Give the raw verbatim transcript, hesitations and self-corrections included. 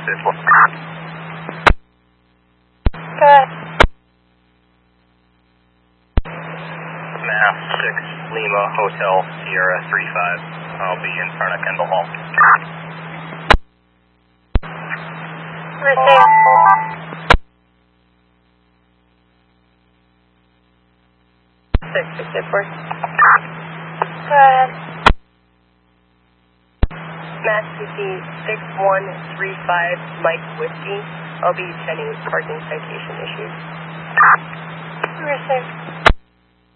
Go ahead. Mass six Lima Hotel Sierra three five. I'll be in front of Kendall Hall. Receive. six six eight four. Go ahead. Mass C C six one three five Mike Whiskey. I'll be attending parking citation issues. Receive.